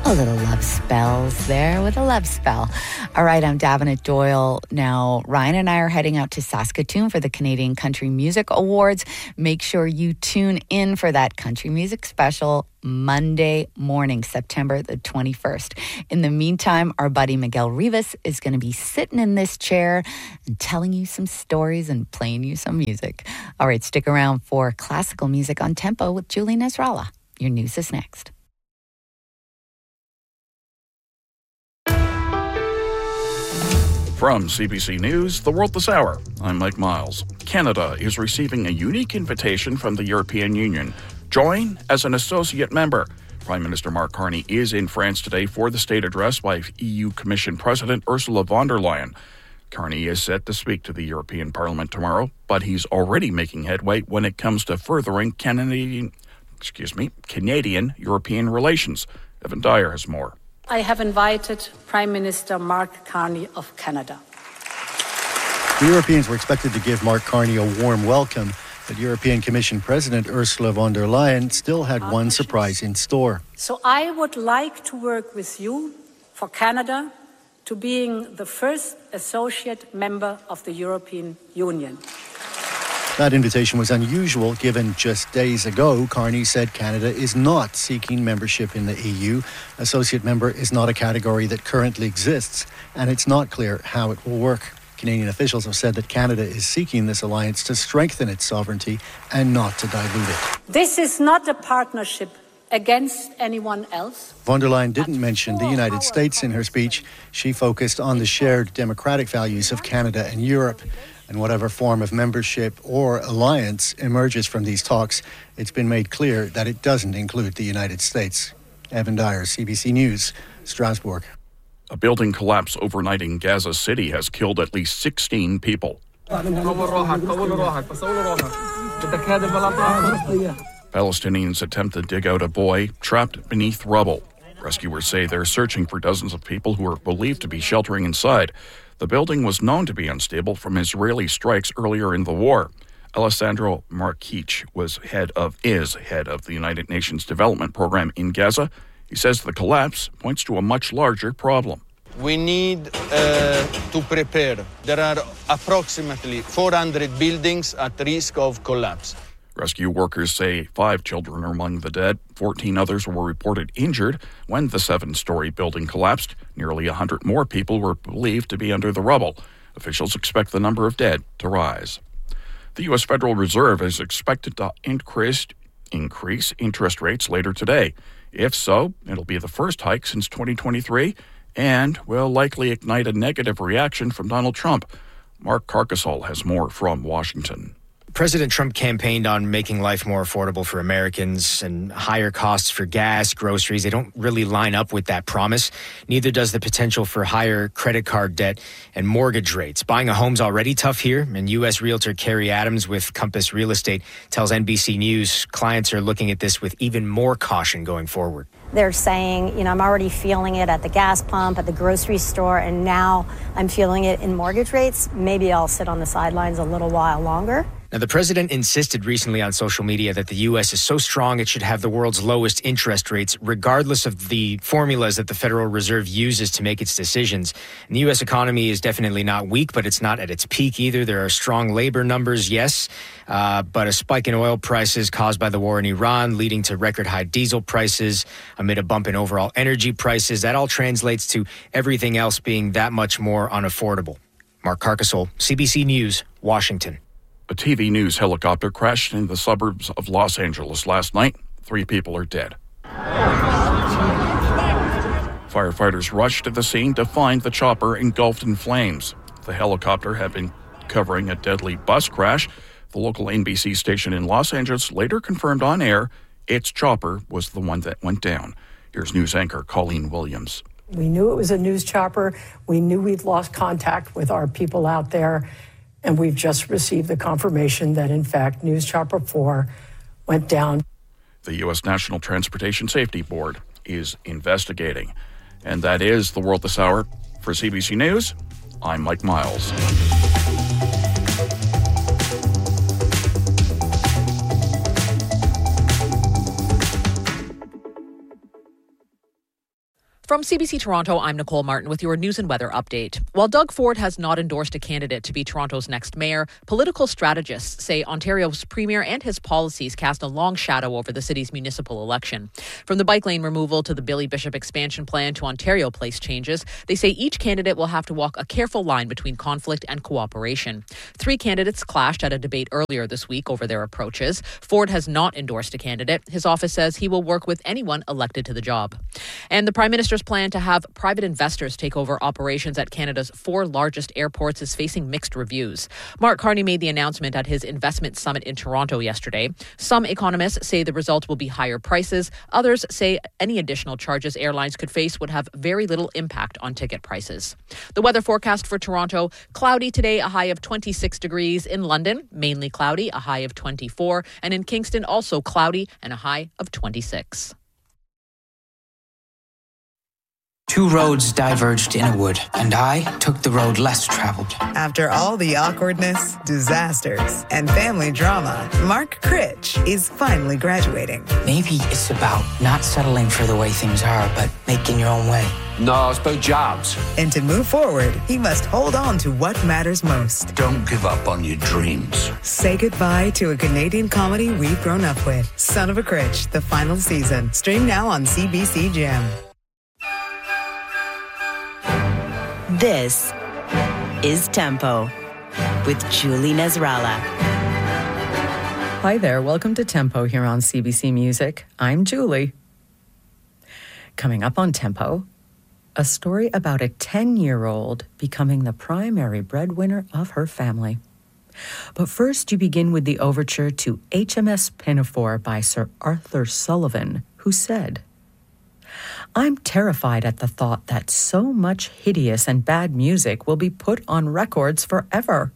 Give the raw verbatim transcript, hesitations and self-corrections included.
A little love spells there with a love spell. All right, I'm Davenant Doyle. Now, Ryan and I are heading out to Saskatoon for the Canadian Country Music Awards. Make sure you tune in for that country music special Monday morning, September the twenty-first. In the meantime, our buddy Miguel Rivas is going to be sitting in this chair and telling you some stories and playing you some music. All right, stick around for classical music on Tempo with Julie Nasrallah. Your news is next. From C B C News, The World This Hour, I'm Mike Miles. Canada is receiving a unique invitation from the European Union. Join as an associate member. Prime Minister Mark Carney is in France today for the state address by E U Commission President Ursula von der Leyen. Carney is set to speak to the European Parliament tomorrow, but he's already making headway when it comes to furthering Canadian, excuse me, Canadian-European relations. Evan Dyer has more. I have invited Prime Minister Mark Carney of Canada. The Europeans were expected to give Mark Carney a warm welcome, but European Commission President Ursula von der Leyen still had one surprise in store. So I would like to work with you for Canada to being the first associate member of the European Union. That invitation was unusual given just days ago Carney said Canada is not seeking membership in the E U. Associate member is not a category that currently exists, and it's not clear how it will work. Canadian officials have said that Canada is seeking this alliance to strengthen its sovereignty and not to dilute it. This is not a partnership against anyone else. Von der Leyen didn't mention the United States in her speech. She focused on the shared democratic values of Canada and Europe. And whatever form of membership or alliance emerges from these talks, it's been made clear that it doesn't include the United States. Evan Dyer, C B C News, Strasbourg. A building collapse overnight in Gaza City has killed at least sixteen people. Palestinians attempt to dig out a boy trapped beneath rubble. Rescuers say they're searching for dozens of people who are believed to be sheltering inside. The building was known to be unstable from Israeli strikes earlier in the war. Alessandro Markich was head of is head of the United Nations Development Program in Gaza. He says the collapse points to a much larger problem. We need uh, to prepare. There are approximately four hundred buildings at risk of collapse. Rescue workers say five children are among the dead. fourteen others were reported injured when the seven-story building collapsed. Nearly one hundred more people were believed to be under the rubble. Officials expect the number of dead to rise. The U S Federal Reserve is expected to increase, increase interest rates later today. If so, it'll be the first hike since twenty twenty-three and will likely ignite a negative reaction from Donald Trump. Mark Carcasole has more from Washington. President Trump campaigned on making life more affordable for Americans, and higher costs for gas, groceries. They don't really line up with that promise. Neither does the potential for higher credit card debt and mortgage rates. Buying a home's already tough here, and U S realtor Kerry Adams with Compass Real Estate tells N B C News clients are looking at this with even more caution going forward. They're saying, you know, I'm already feeling it at the gas pump, at the grocery store, and now I'm feeling it in mortgage rates. Maybe I'll sit on the sidelines a little while longer. Now, the president insisted recently on social media that the U S is so strong it should have the world's lowest interest rates, regardless of the formulas that the Federal Reserve uses to make its decisions. And the U S economy is definitely not weak, but it's not at its peak either. There are strong labor numbers, yes, uh, but a spike in oil prices caused by the war in Iran, leading to record high diesel prices amid a bump in overall energy prices. That all translates to everything else being that much more unaffordable. Mark Carcasole, C B C News, Washington. A T V news helicopter crashed in the suburbs of Los Angeles last night. Three people are dead. Firefighters rushed to the scene to find the chopper engulfed in flames. The helicopter had been covering a deadly bus crash. The local N B C station in Los Angeles later confirmed on air its chopper was the one that went down. Here's news anchor Colleen Williams. We knew it was a news chopper. We knew we'd lost contact with our people out there. And we've just received the confirmation that, in fact, News Chopper four went down. The U S National Transportation Safety Board is investigating. And that is The World This Hour. For C B C News, I'm Mike Miles. From C B C Toronto, I'm Nicole Martin with your news and weather update. While Doug Ford has not endorsed a candidate to be Toronto's next mayor, political strategists say Ontario's premier and his policies cast a long shadow over the city's municipal election. From the bike lane removal to the Billy Bishop expansion plan to Ontario Place changes, they say each candidate will have to walk a careful line between conflict and cooperation. Three candidates clashed at a debate earlier this week over their approaches. Ford has not endorsed a candidate. His office says he will work with anyone elected to the job. And the Prime Minister's plan to have private investors take over operations at Canada's four largest airports is facing mixed reviews. Mark Carney made the announcement at his investment summit in Toronto yesterday. Some economists say the result will be higher prices. Others say any additional charges airlines could face would have very little impact on ticket prices. The weather forecast for Toronto: cloudy today, a high of twenty-six degrees. In London, mainly cloudy, a high of twenty-four. And in Kingston, also cloudy and a high of twenty-six. Two roads diverged in a wood, and I took the road less traveled. After all the awkwardness, disasters, and family drama, Mark Critch is finally graduating. Maybe it's about not settling for the way things are, but making your own way. No, it's about jobs. And to move forward, he must hold on to what matters most. Don't give up on your dreams. Say goodbye to a Canadian comedy we've grown up with. Son of a Critch, the final season. Stream now on C B C Gem. This is Tempo with Julie Nasrallah. Hi there, welcome to Tempo here on C B C Music. I'm Julie. Coming up on Tempo, a story about a ten-year-old becoming the primary breadwinner of her family. But first, you begin with the overture to H M S Pinafore by Sir Arthur Sullivan, who said, "I'm terrified at the thought that so much hideous and bad music will be put on records forever.